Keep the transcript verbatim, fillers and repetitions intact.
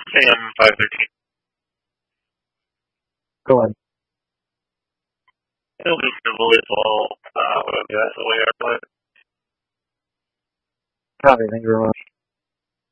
Sam five thirteen. Go on. It'll be civil as well. Uh, that's the way I play. Copy, thank you very much.